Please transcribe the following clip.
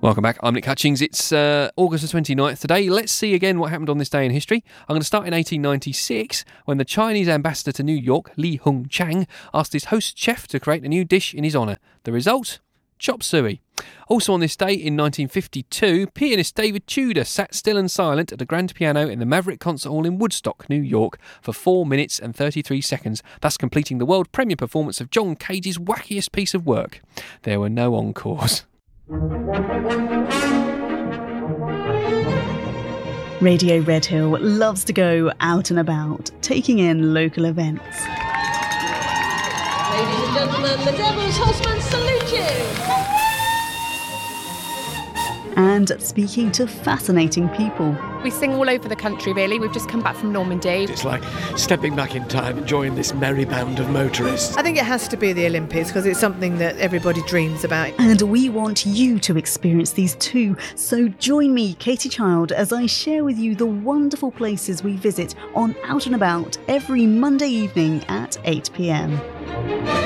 Welcome back. I'm Nick Hutchings. It's August the 29th today. Let's see again what happened on this day in history. I'm going to start in 1896 when the Chinese ambassador to New York, Li Hung Chang, asked his host chef to create a new dish in his honour. The result? Chop suey. Also on this day in 1952, pianist David Tudor sat still and silent at a grand piano in the Maverick Concert Hall in Woodstock, New York, for 4 minutes and 33 seconds, thus completing the world premiere performance of John Cage's wackiest piece of work. There were no encores. Radio Red Hill loves to go out and about, taking in local events. Ladies and gentlemen, the Devil's Husband salute you! And speaking to fascinating people. We sing all over the country, really. We've just come back from Normandy. It's like stepping back in time and joining this merry band of motorists. I think it has to be the Olympics because it's something that everybody dreams about. And we want you to experience these too. So join me, Katie Child, as I share with you the wonderful places we visit on Out and About every Monday evening at 8 p.m.